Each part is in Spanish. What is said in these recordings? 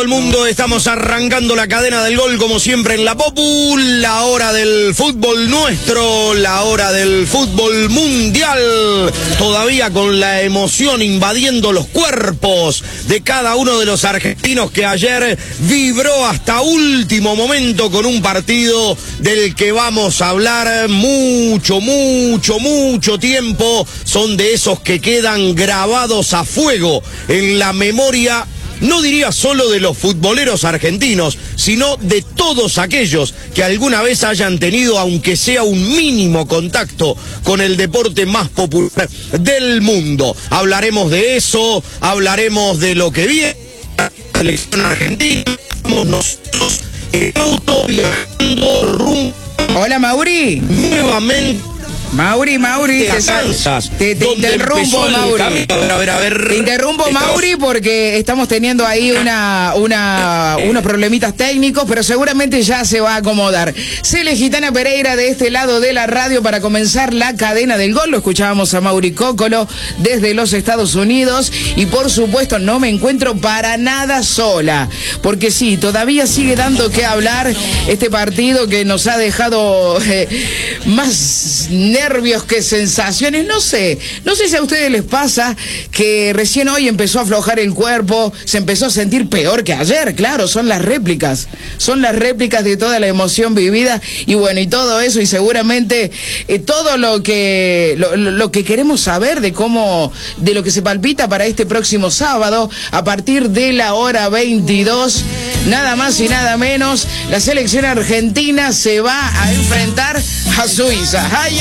el mundo, estamos arrancando la cadena del gol como siempre en la Popu, la hora del fútbol nuestro, la hora del fútbol mundial, todavía con la emoción invadiendo los cuerpos de cada uno de los argentinos que ayer vibró hasta último momento con un partido del que vamos a hablar mucho tiempo. Son de esos que quedan grabados a fuego en la memoria, no diría solo de los futboleros argentinos, sino de todos aquellos que alguna vez hayan tenido, aunque sea un mínimo contacto con el deporte más popular del mundo. Hablaremos de eso, hablaremos de lo que viene la selección argentina, nosotros en auto viajando rumbo. Hola, Mauri. Nuevamente. Mauri, te interrumpo, Mauri. A ver. Te interrumpo, Mauri, porque estamos teniendo ahí unos problemitas técnicos, pero seguramente ya se va a acomodar. Cele Gitana Pereira de este lado de la radio para comenzar la cadena del gol. Lo escuchábamos a Mauri Cócolo desde los Estados Unidos y por supuesto no me encuentro para nada sola, porque sí, todavía sigue dando que hablar este partido que nos ha dejado más nervios que sensaciones. No sé si a ustedes les pasa que recién hoy empezó a aflojar el cuerpo, se empezó a sentir peor que ayer. Claro, son las réplicas de toda la emoción vivida y bueno, y todo eso, y seguramente todo lo que queremos saber de lo que se palpita para este próximo sábado a partir de la hora 22, nada más y nada menos, la selección argentina se va a enfrentar a Suiza. ¡Ay!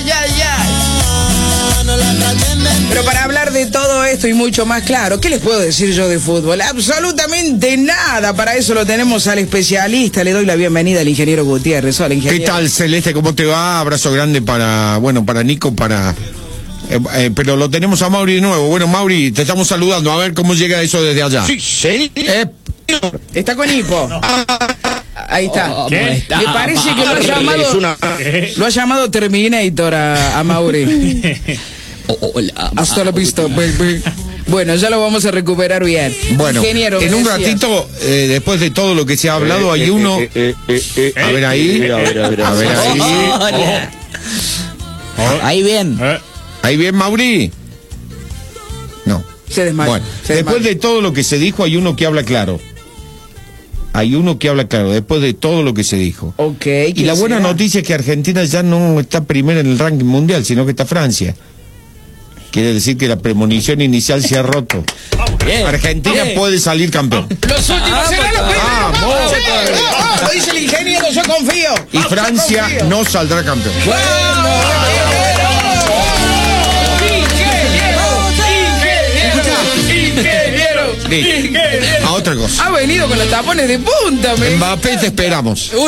Pero para hablar de todo esto y mucho más, claro, ¿qué les puedo decir yo de fútbol? Absolutamente nada. Para eso lo tenemos al especialista. Le doy la bienvenida al ingeniero Gutiérrez. Hola, ingeniero. ¿Qué tal, Celeste? ¿Cómo te va? Abrazo grande para Nico, pero lo tenemos a Mauri de nuevo. Bueno, Mauri, te estamos saludando. A ver cómo llega eso desde allá. Sí. Está con hipo. Ahí está. ¿Qué? Me parece que lo ha llamado Terminator a Mauri. Hola. Hasta la vista, baby. Bueno, ya lo vamos a recuperar bien. Bueno, ingeniero, en un ratito, después de todo lo que se ha hablado, hay uno. A ver ahí. Hola. Ahí bien. Ahí bien, Mauri. No. Se desmayó. Bueno, después de todo lo que se dijo, hay uno que habla claro. Después de todo lo que se dijo. Ok. Y la buena noticia es que Argentina ya no está primera en el ranking mundial, sino que está Francia. Quiere decir que la premonición inicial se ha roto. Bien. Argentina puede salir campeón. Los últimos serán los primeros. Lo dice el ingeniero, yo confío. Y Francia no saldrá campeón. A otra cosa. Ha venido con los tapones de punta, Mbappé, te esperamos. Uy.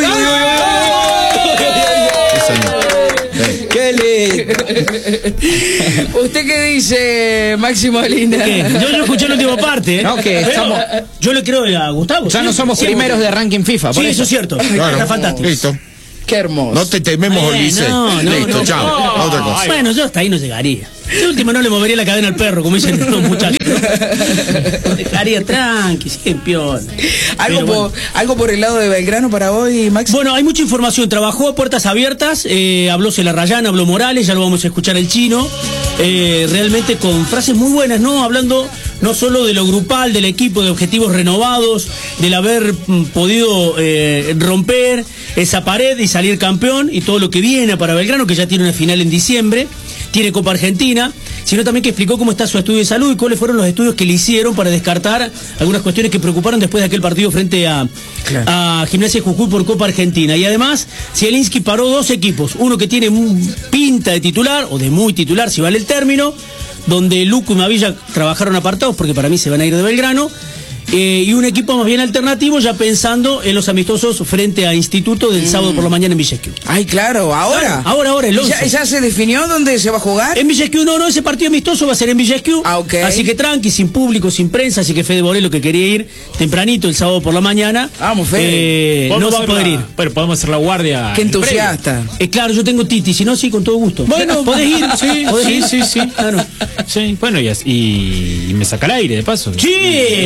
¡Qué lindo! ¿Usted qué dice, Máximo Lina? Yo no escuché la última parte. No, que estamos... Yo le creo a Gustavo. Ya no somos primeros de ranking FIFA. Sí, eso es cierto. Claro. Está fantástico. Listo. Qué hermoso. No te tememos, Ulises. Listo, chao. A otra cosa. Bueno, yo hasta ahí no llegaría. De última no le movería la cadena al perro, como dicen los muchachos, ¿no? Dejaría tranqui, siguen piola. ¿Algo por el lado de Belgrano para hoy, Max? Bueno, hay mucha información. Trabajó a puertas abiertas, habló Celarrayán, habló Morales, ya lo vamos a escuchar el chino. Realmente con frases muy buenas, ¿no? Hablando no solo de lo grupal, del equipo, de objetivos renovados, del haber podido romper esa pared y salir campeón y todo lo que viene para Belgrano, que ya tiene una final en diciembre. Tiene Copa Argentina, sino también que explicó cómo está su estudio de salud y cuáles fueron los estudios que le hicieron para descartar algunas cuestiones que preocuparon después de aquel partido frente a Gimnasia de Jujuy por Copa Argentina. Y además, Zielinski paró dos equipos, uno que tiene pinta de titular, o de muy titular, si vale el término, donde Luco y Mavilla trabajaron apartados, porque para mí se van a ir de Belgrano, y un equipo más bien alternativo, ya pensando en los amistosos frente a Instituto del sábado por la mañana en Villescu. Ay, claro, ahora. Ahora, el 11. ¿Ya se definió dónde se va a jugar? En Villescu, no, ese partido amistoso va a ser en Villescu. Ok. Así que tranqui, sin público, sin prensa, así que Fede Borello, que quería ir tempranito el sábado por la mañana, vamos, Fede. no va a poder ir. Pero podemos hacer la guardia. Qué entusiasta. Claro, yo tengo Titi, si no, sí, con todo gusto. Bueno, podés ir, sí. Claro. Sí, bueno, y me saca el aire de paso. Sí, charla para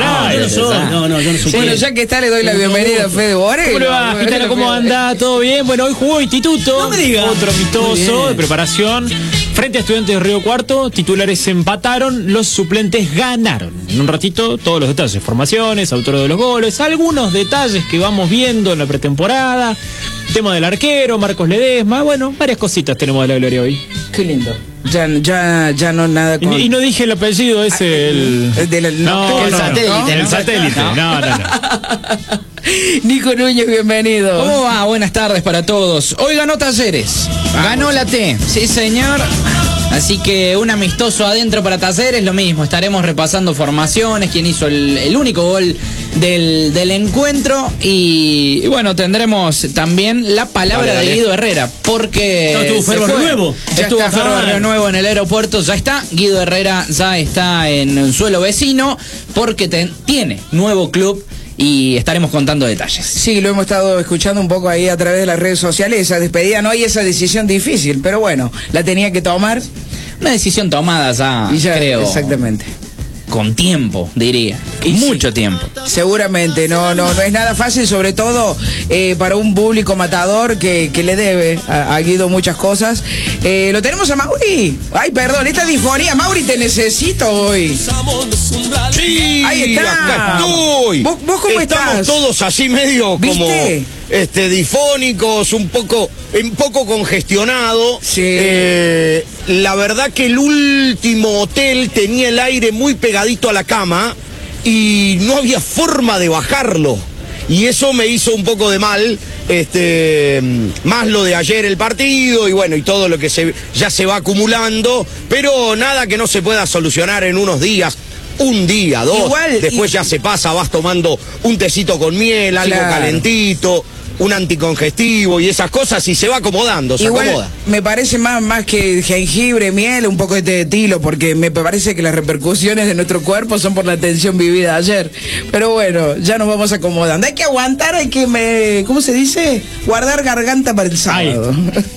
yo no soy. No, yo no soy. Bueno, ya que está, le doy la bienvenida a Fede Borel. ¿Cómo le va, Gitano? ¿Cómo anda? ¿Todo bien? Bueno, hoy jugó Instituto. No me diga. Otro amistoso de preparación. Frente a Estudiantes de Río Cuarto, titulares empataron, los suplentes ganaron. En un ratito, todos los detalles, formaciones, autores de los goles, algunos detalles que vamos viendo en la pretemporada, tema del arquero, Marcos Ledesma, bueno, varias cositas tenemos de la gloria hoy. Qué lindo. Ya no nada con... Y no dije el apellido, es el satélite. El satélite. No. Nico Núñez, bienvenido. ¿Cómo va? Buenas tardes para todos. Hoy ganó Talleres. Ganó la T. Sí, señor. Así que un amistoso adentro para Talleres, lo mismo. Estaremos repasando formaciones, quién hizo el único gol del encuentro. Y bueno, tendremos también la palabra de Guido Herrera. Porque estuvo Ferro Nuevo. Estuvo Ferro Nuevo en el aeropuerto. Ya está. Guido Herrera ya está en suelo vecino. Porque tiene nuevo club. Y estaremos contando detalles. Sí, lo hemos estado escuchando un poco ahí a través de las redes sociales. Esa despedida, no hay esa decisión difícil, pero bueno, la tenía que tomar. Una decisión tomada ya, creo. Exactamente. Con tiempo, diría. Y mucho tiempo. Seguramente, no es nada fácil, sobre todo para un público matador que le debe a Guido muchas cosas. Lo tenemos a Mauri. Ay, perdón, esta disfonía. Mauri, te necesito hoy. Sí, ahí está. Acá estoy. ¿Vos cómo Estamos estás? todos así medio ¿Viste? como difónicos, un poco congestionado. Sí. La verdad que el último hotel tenía el aire muy pegadito a la cama y no había forma de bajarlo. Y eso me hizo un poco de mal, más lo de ayer el partido y bueno, y todo lo que ya se va acumulando, pero nada que no se pueda solucionar en unos días. Un día, dos, igual, después ya se pasa, vas tomando un tecito con miel, algo calentito, un anticongestivo y esas cosas y se va acomodando, se acomoda. Me parece más que jengibre, miel, un poco de tilo, porque me parece que las repercusiones de nuestro cuerpo son por la tensión vivida ayer. Pero bueno, ya nos vamos acomodando. Hay que aguantar, ¿cómo se dice? Guardar garganta para el sábado.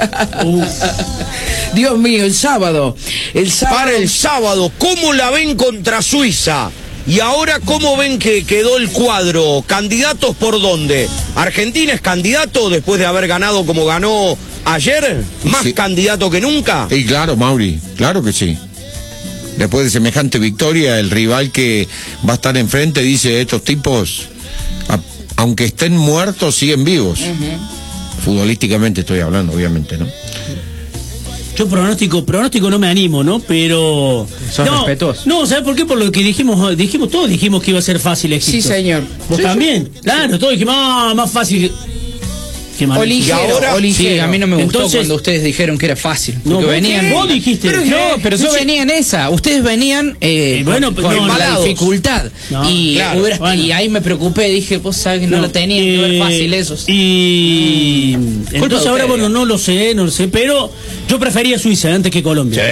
Dios mío, el sábado. Para el sábado, ¿cómo la ven contra Suiza? Y ahora, ¿cómo ven que quedó el cuadro? ¿Candidatos por dónde? ¿Argentina es candidato después de haber ganado como ganó ayer? ¿Más candidato que nunca? Y claro, Mauri, claro que sí. Después de semejante victoria, el rival que va a estar enfrente dice, estos tipos, aunque estén muertos, siguen vivos. Futbolísticamente estoy hablando, obviamente, ¿no? Yo pronóstico no me animo, ¿no? Pero... Son respetuosos. No, ¿sabes por qué? Por lo que todos dijimos que iba a ser fácil Egipto. Sí, señor. ¿Vos también? Claro, todos dijimos, más fácil. O ligero, Sí, a mí no me gustó Entonces, cuando ustedes dijeron que era fácil. Porque No, venían. vos dijiste. Pero yo venía en esa. Ustedes venían con la dificultad. No, y, claro, y ahí me preocupé. Dije, vos sabés que no lo tenían que ver fácil esos. Y entonces ahora, bueno, no lo sé, pero yo prefería Suiza antes que Colombia.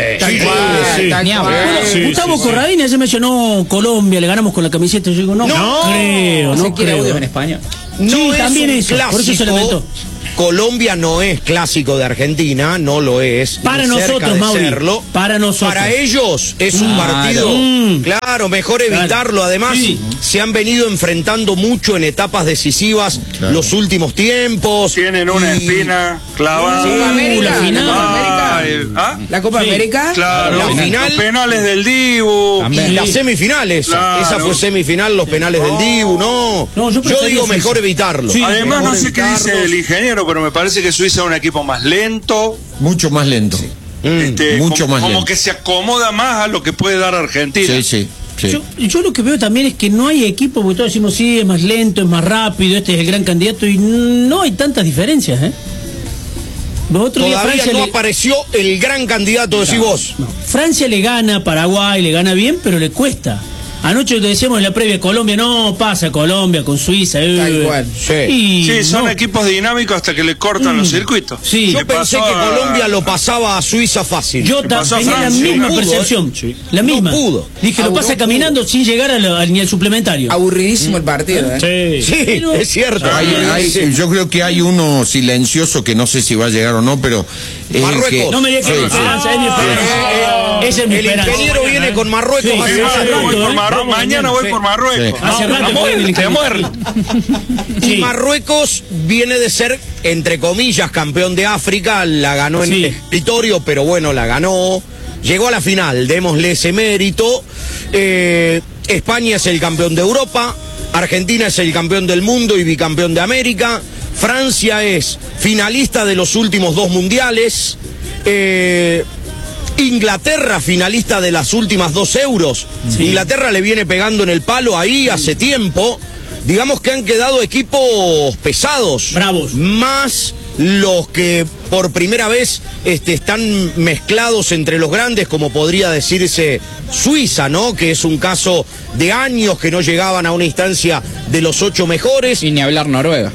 Gustavo Corradini ayer mencionó Colombia, le ganamos con la camiseta. Yo digo, no creo. No quiere audios en España. No sí, es también un eso, clásico. por eso se lamentó. Colombia no es clásico de Argentina, no lo es. Para nosotros, Mauri. Para nosotros. Para ellos es un partido. Claro, mejor evitarlo. Además, se han venido enfrentando mucho en etapas decisivas los últimos tiempos. Tienen una espina clavada. La final. ¿La Copa América? Claro. La final. Los penales del Dibu. Y las semifinales. Claro. Esa fue semifinal, los penales del Dibu. No, yo digo mejor evitarlo. Sí. Además, Mejor no sé qué dice el ingeniero, pero me parece que Suiza es un equipo más lento. Mucho más lento. Mucho más como lento. que se acomoda más a lo que puede dar Argentina. Sí. Yo lo que veo también es que no hay equipo, porque todos decimos, sí, es más lento, es más rápido, este es el gran candidato, y no hay tantas diferencias, ¿eh? Todavía no apareció el gran candidato, decís vos. No. Francia le gana a Paraguay, le gana bien, pero le cuesta. Anoche te decíamos en la previa, Colombia no pasa, Colombia con Suiza. Tal cual. Sí, son equipos dinámicos hasta que le cortan los circuitos. Sí. Yo pensé que Colombia lo pasaba a Suiza fácil. Yo tenía la misma percepción. La misma. No pudo. Dije, lo pasa caminando sin llegar ni al suplementario. Aburridísimo el partido, ¿eh? Sí, pero, es cierto. Yo creo que hay uno silencioso que no sé si va a llegar o no, pero... Marruecos. No me digas que es mi esperanza, es mi esperanza. El ingeniero viene con Marruecos. Sí, Marruecos. Mañana voy por Marruecos. Sí. Hace rato Vamos, que te muerde. Y Marruecos viene de ser, entre comillas, campeón de África, la ganó en escritorio, pero bueno, la ganó. Llegó a la final, démosle ese mérito. España es el campeón de Europa, Argentina es el campeón del mundo y bicampeón de América, Francia es finalista de los últimos 2 mundiales, Inglaterra finalista de las últimas 2 Euros. Sí. Inglaterra le viene pegando en el palo ahí hace tiempo. Digamos que han quedado equipos pesados. Bravos. Más los que por primera vez están mezclados entre los grandes, como podría decirse Suiza, ¿no? Que es un caso de años que no llegaban a una instancia de los 8 mejores. Y ni hablar Noruega.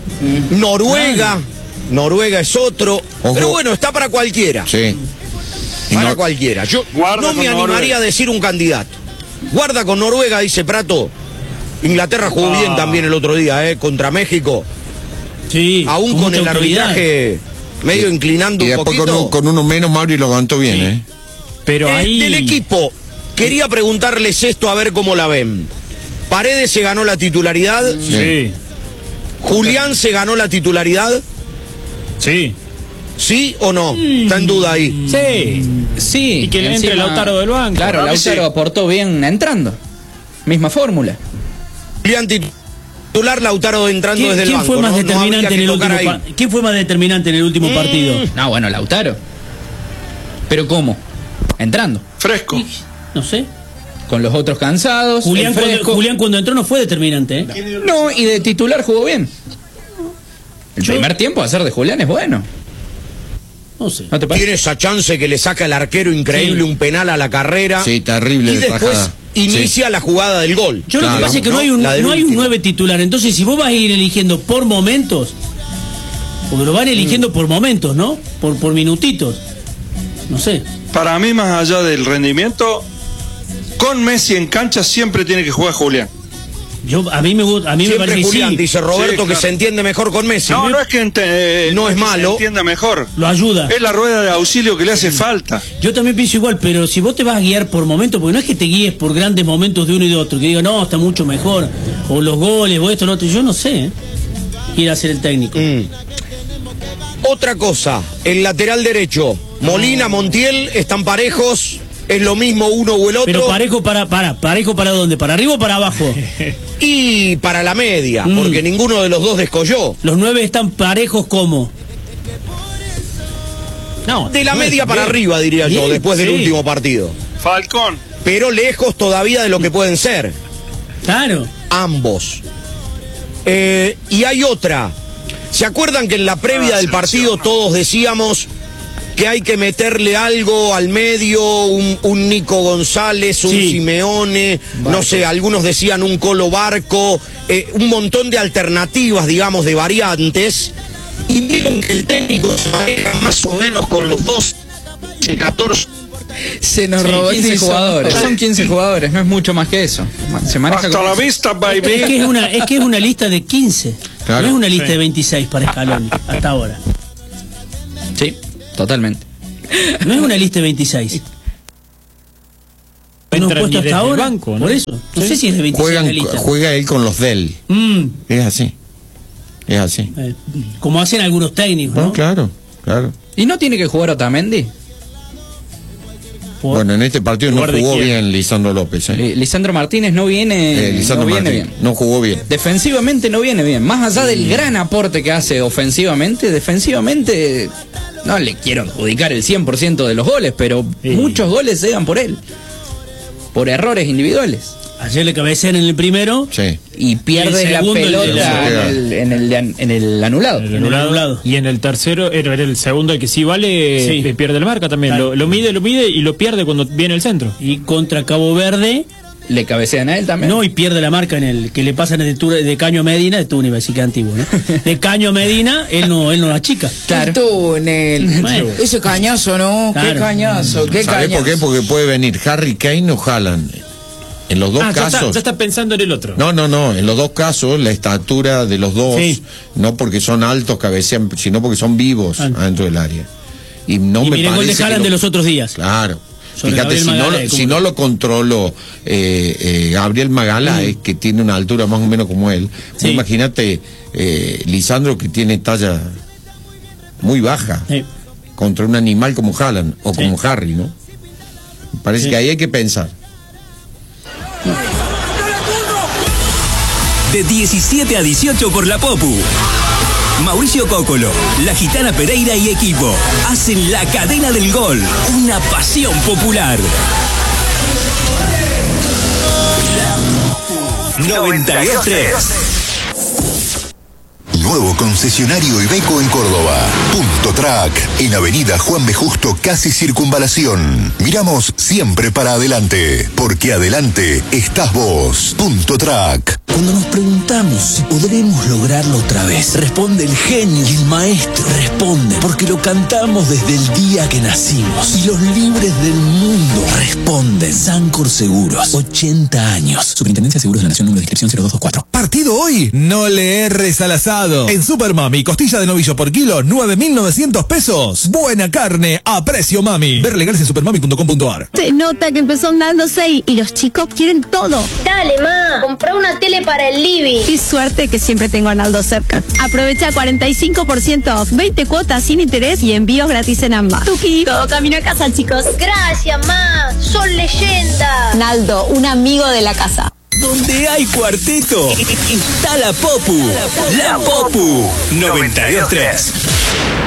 Noruega es otro. Ojo. Pero bueno, está para cualquiera. Sí. Para cualquiera. Yo no me animaría a decir un candidato. Guarda con Noruega, dice Prato. Inglaterra jugó bien también el otro día, contra México. Sí. Aún con el arbitraje medio inclinando y un después poquito. con uno menos, Mauri lo aguantó bien, Pero ahí... Del equipo, quería preguntarles esto a ver cómo la ven. Paredes se ganó la titularidad. Sí. Julián se ganó la titularidad. Sí. ¿Sí o no? Está en duda ahí. Sí. Sí. Y que le entre Lautaro del banco. Claro, Lautaro aportó bien entrando. Misma fórmula. Julián titular, Lautaro entrando desde el banco. ¿Quién fue más determinante en el último ¿Quién fue más determinante en el último partido? No, bueno, Lautaro. ¿Pero cómo? Entrando. Fresco. No sé. Con los otros cansados. Julián cuando entró no fue determinante, No, y de titular jugó bien. El primer tiempo hacer de Julián es bueno. No sé. ¿No te parece? Tiene esa chance que le saca el arquero increíble, un penal a la carrera. Sí, terrible. Y después tajada. inicia la jugada del gol. Yo lo que pasa es que no hay un 9 titular. Entonces, si vos vas a ir eligiendo por momentos, porque lo van eligiendo por momentos, ¿no? Por minutitos. No sé. Para mí, más allá del rendimiento, con Messi en cancha siempre tiene que jugar Julián. A mí me Siempre parece Julián, sí. dice Roberto, Sí, claro. que se entiende mejor con Messi. No, no es que no es malo. se entienda mejor. Lo ayuda. Es la rueda de auxilio que le hace falta. Yo también pienso igual, pero si vos te vas a guiar por momentos, porque no es que te guíes por grandes momentos de uno y de otro, que diga, no, está mucho mejor, o los goles, o esto, lo otro, yo no sé, quiere hacer el técnico. Otra cosa, el lateral derecho, Molina, Montiel, están parejos, es lo mismo uno o el otro. Pero parejo parejo para dónde, para arriba o para abajo. Y para la media, porque ninguno de los dos descolló. Los 9 están parejos como. No, de la media para arriba, diría yo, después del último partido. Falcón. Pero lejos todavía de lo que pueden ser. Claro. Ambos. Y hay otra. ¿Se acuerdan que en la previa del partido todos decíamos que hay que meterle algo al medio, un Nico González, un Simeone, no sé, algunos decían un Colo Barco, un montón de alternativas, digamos, de variantes, y miren que el técnico se maneja más o menos con los 12, 14. Se nos robó 15 jugadores. Son 15 jugadores, no es mucho más que eso. Se maneja Hasta con la vista, baby. Es que es una lista de 15. Claro. No es una lista de 26 para Scaloni, hasta ahora. Sí, totalmente. No es una lista de 26. No Entra puesto ni hasta desde el ahora. banco, ¿no? Por eso. No sé si es de 26 la lista. Juega él con los del. Es así. Es así. Como hacen algunos técnicos, ¿no? No, claro. ¿Y no tiene que jugar Otamendi? Bueno, en este partido no jugó bien Lisandro López. Lisandro Martínez no viene, Lisandro no viene Martínez bien. no jugó bien. Defensivamente no viene bien. Más allá del gran aporte que hace ofensivamente, defensivamente no le quiero adjudicar el 100% de los goles, pero muchos goles se dan por él. Por errores individuales. Ayer le cabecean en el primero. Sí. Y pierde la pelota en el anulado. En el anulado. Y en el tercero, era el segundo el que sí vale, le pierde la marca también. Claro. Lo mide y lo pierde cuando viene el centro. Y contra Cabo Verde. Le cabecean a él también. No, y pierde la marca en el que le pasan de Caño a Medina, de túnel, así que antiguo, ¿no? De Caño a Medina, él no la chica. Claro. El túnel. Bueno. Ese cañazo, ¿no? Claro. Qué cañazo, qué ¿Sabés cañazo. por qué? Porque puede venir Harry Kane o Haaland. En los dos casos. Ya está pensando en el otro. No. En los dos casos, la estatura de los dos, no porque son altos, cabecean, sino porque son vivos adentro del área. Y no Y me miren el gol de parece. Haaland de los otros días. Claro. Sobre Fíjate, Gabriel si no lo controlo Gabriel Magala, es que tiene una altura más o menos como él. Sí. Imagínate Lisandro, que tiene talla muy baja, contra un animal como Haaland o como Harry, ¿no? Parece que ahí hay que pensar. De 17 a 18 por la Popu. Mauricio Cócolo, La Gitana Pereira y equipo hacen la cadena del gol, una pasión popular. 92.3. Nuevo concesionario Iveco en Córdoba. Punto Track, en Avenida Juan B. Justo, casi Circunvalación. Miramos siempre para adelante, porque adelante estás vos. Punto Track. Cuando nos preguntamos si podremos lograrlo otra vez, responde el genio y el maestro. Responde porque lo cantamos desde el día que nacimos. Y los libres del mundo responden. Sancor Seguros, 80 años. Superintendencia de Seguros de la Nación, número de inscripción 0224. Partido hoy, no le erres al asado. En Super Mami, costilla de novillo por kilo, 9.900 pesos. Buena carne a precio mami. Ver legales en supermami.com.ar. Se nota que empezó andándose y los chicos quieren todo. Dale, ma, comprá una tele para el living. Qué suerte que siempre tengo a Arnaldo cerca. Aprovecha 45% off, 20 cuotas sin interés y envíos gratis en ambas. Tuki, todo camino a casa, chicos. Gracias, ma, son leyenda. Arnaldo, un amigo de la casa. Donde hay cuarteto, está la Popu. La Popu 92.3.